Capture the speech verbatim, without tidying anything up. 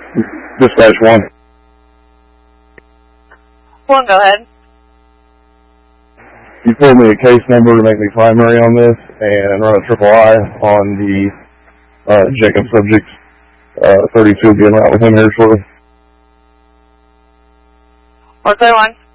Dispatch one. One, go ahead. You pulled me a case number to make me primary on this and run a triple I on the uh, Jacob subject. Uh, thirty-two, getting out with him here shortly. One, clear one.